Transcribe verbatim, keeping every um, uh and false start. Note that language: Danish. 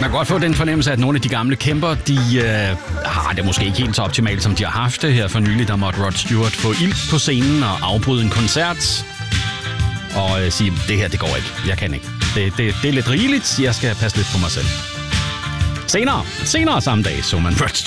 kan godt få den fornemmelse, at nogle af de gamle kæmper, de øh, har det måske ikke helt så optimalt, som de har haft det her for nylig. Der måtte Rod Stewart få ild på scenen og afbryde en koncert. Og øh, sige, det her, det går ikke. Jeg kan ikke. Det, det, det er lidt rigeligt. Jeg skal passe lidt på mig selv. Senere, senere samme dag, så man Rod Stewart